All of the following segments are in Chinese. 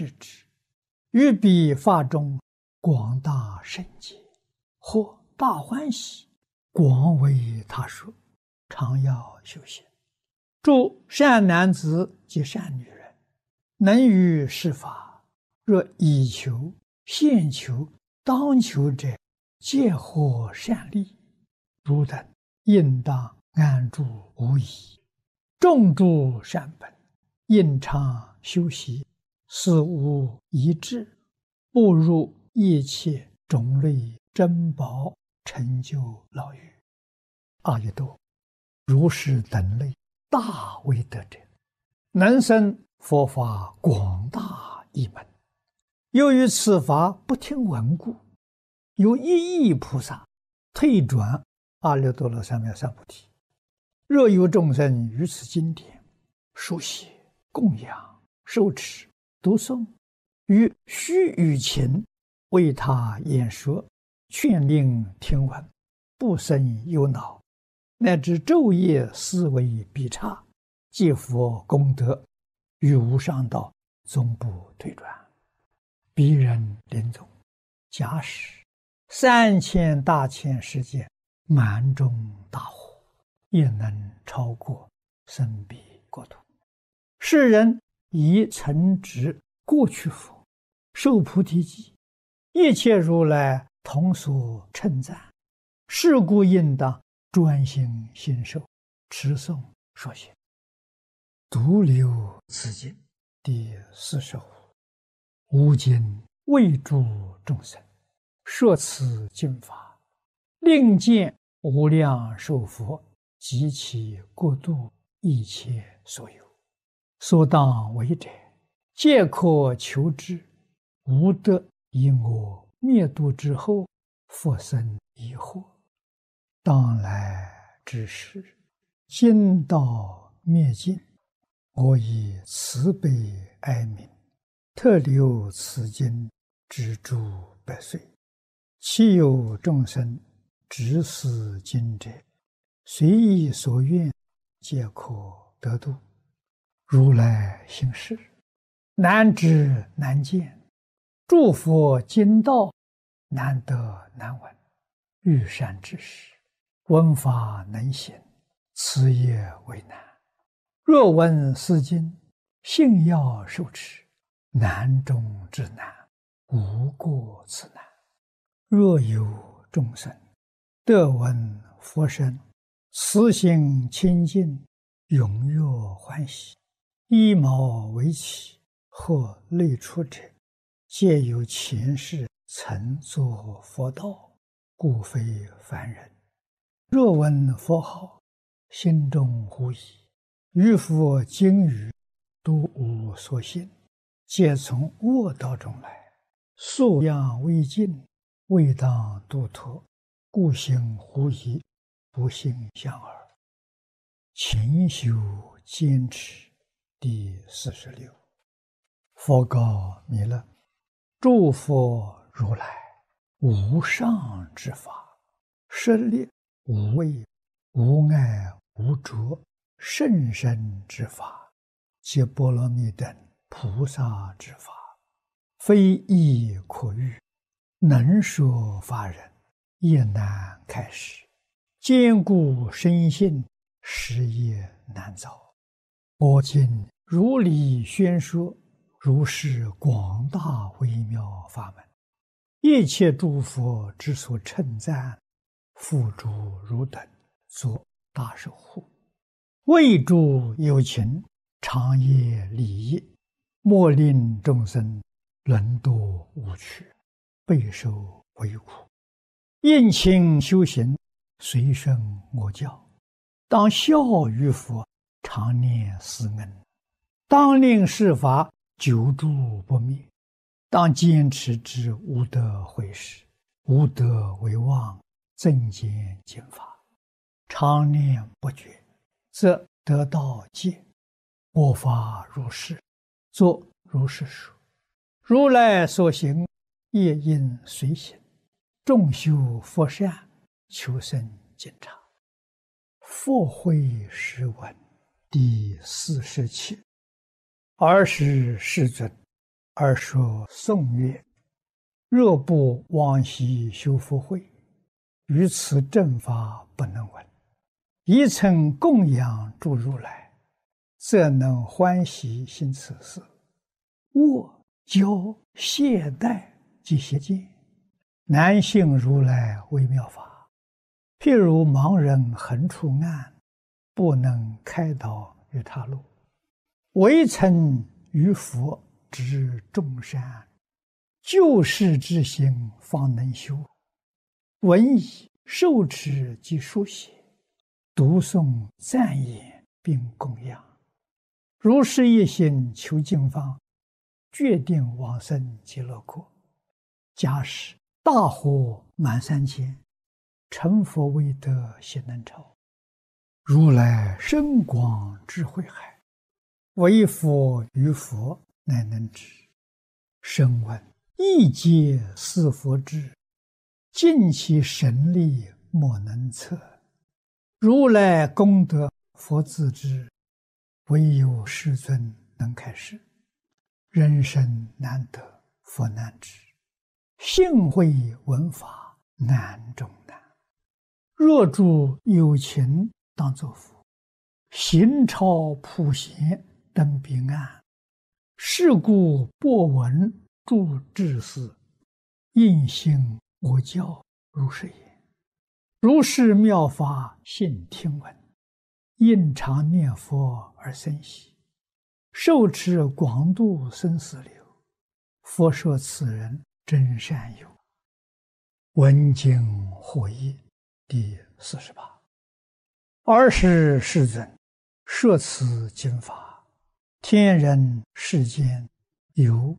知之，于彼法中广大圣解，或大欢喜，广为他说，常要修行。诸善男子及善女人，能于是法，若以求、现求、当求者，皆获善利。汝等应当安住无疑，种诸善本，应常修习，思无一致，步入一切种类珍宝，成就老于阿逸多如是等类大威德者，能生佛法广大一门。由于此法不听闻故，有一亿菩萨退转阿耨多罗三藐三菩提。若有众生于此经典书写、供养、受持、读诵，于须臾前为他演说，劝令听闻，不生忧恼，乃至昼夜思维必差，皆佛功德，于无上道终不退转。彼人临终，假使3000大千世界满中大火，也能超过生彼国土。世人以诚执过去佛，受菩提记，一切如来同所称赞。是故应当专心信受，持诵说学。独留此经第45。吾今为诸众生说此经法，令见无量寿佛及其国度一切所有，所当为者，皆可求之。无得以我灭度之后，复生疑惑。当来之时，经道灭尽，我以慈悲哀悯，特留此经之诸百岁。其有众生执此经者，随意所愿，皆可得度。如来行事，难知难见，诸佛经道难得难闻。欲善知识，闻法能行，此也为难。若闻是经，信要受持，难中之难，无过此难。若有众生得闻佛声，慈心清净，踊跃欢喜，依毛为起，或类出者，皆有前世曾作佛道，故非凡人。若闻佛号，心中狐疑，于佛经语都无所信，皆从恶道中来，素养未尽，未当度脱，故行狐疑，不信相耳。勤修坚持第46。佛告弥勒：诸佛如来无上之法，舍利无畏、无碍、无着，甚深之法，皆波罗蜜等菩萨之法，非易可喻，能说法人也难开示，坚固深信，实也难造。我今如理宣说，如是广大微妙法门，一切诸佛之所称赞，付诸汝等作大守护，为诸有情长夜利益，莫令众生沦堕无趣，备受为苦。应勤修行，随顺我教，当效于佛，常念思恩，当令是法久住不灭，当坚持之无得毁失，无得为妄，增减经法，常念不绝，则得道戒。我法如是，作如是说。如来所行，业应随行，众修佛善，求生净察。佛慧诗文第47。尔时世尊而说颂曰：若不往昔修福慧，于此正法不能闻。一曾供养诸如来，则能欢喜行此事。握教懈怠即邪见，难信如来微妙法。譬如盲人横出暗，不能开导于他路。唯曾于佛知众善，救世之心方能修。闻已受持及书写，读诵赞言并供养。如是一心求经方，决定往生极乐国。假使大火满三千，成佛未得悉能超。如来深广智慧海，唯佛于佛乃能知。声闻一皆是佛智，尽其神力莫能测。如来功德佛自知，唯有世尊能开示。人生难得佛难知，幸会闻法难中难。若诸有情当作佛，行超普贤登彼岸。是故播闻诸智士，应行我教如是言。如是妙法信听闻，应常念佛而生喜。受持广度生死流，佛说此人真善友。闻经获益第48。尔时世尊摄此经法，天人世间有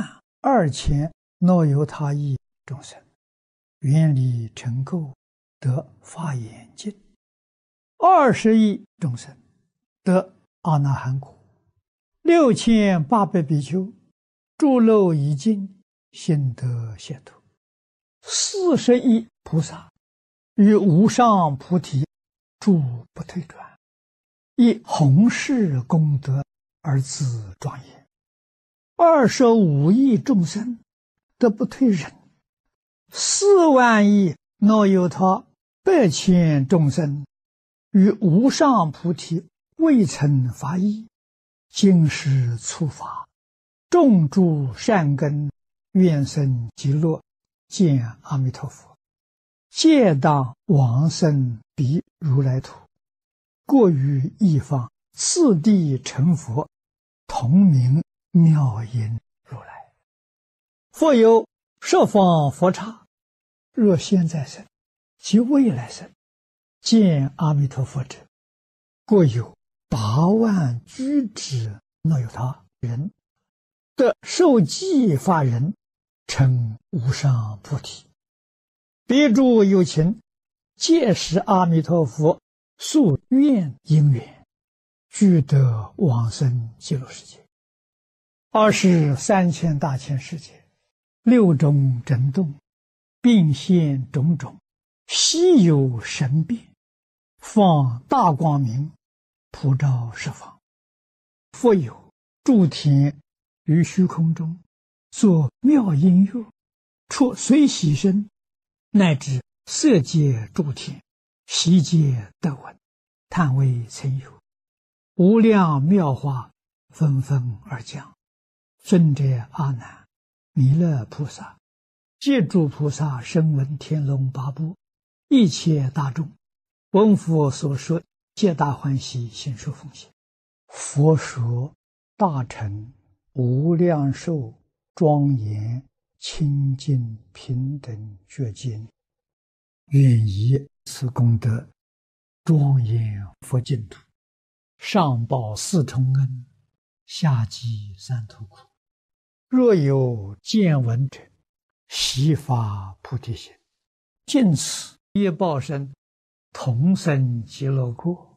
12000若有他意众生，愿力成垢，得法眼净。20亿众生得阿那含果。6800比丘诸漏已尽，心得解脱。40亿菩萨于无上菩提住不退转，以弘誓功德而自庄严。25亿众生得不退忍。4万亿若有他100千众生于无上菩提未曾发意，今世初发，种诸善根，愿生极乐，见阿弥陀佛，皆当往生彼如来土。过于一方，次第成佛，同名妙音如来。复有十方佛刹，若现在生及未来生，见阿弥陀佛者，过有8万居止若有他人，得受记法人，成无上菩提。彼诸有情，皆是阿弥陀佛宿愿因缘，俱得往生极乐世界。23千大千世界，6种震动，并现种种稀有神变，放大光明，普照十方。复有诸天于虚空中，作妙音乐，出随喜声，乃至色界诸天，悉皆得闻，叹为曾有。无量妙法纷纷而降。尊者阿难、弥勒菩萨，皆诸菩萨声闻天龙八部，一切大众，闻佛所说，皆大欢喜，心受奉献。佛说大乘无量寿庄严清净平等觉经，愿以此功德庄严佛净土，上报4重恩，下济3途苦。若有见闻者，悉发菩提心，尽此业报身，同生极乐国。